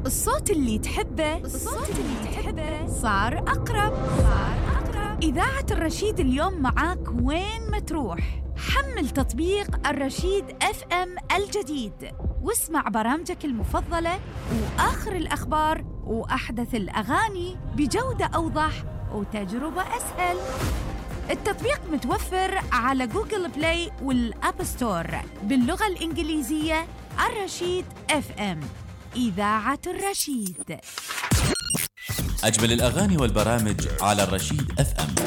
الصوت اللي تحبه صار أقرب. إذاعة الرشيد اليوم معاك وين ما تروح. حمل تطبيق الرشيد FM الجديد واسمع برامجك المفضلة وآخر الأخبار وأحدث الأغاني بجودة أوضح وتجربة أسهل. التطبيق متوفر على جوجل بلاي والأب ستور باللغة الإنجليزية. الرشيد FM، إذاعة الرشيد. أجمل الأغاني والبرامج على الرشيد FM.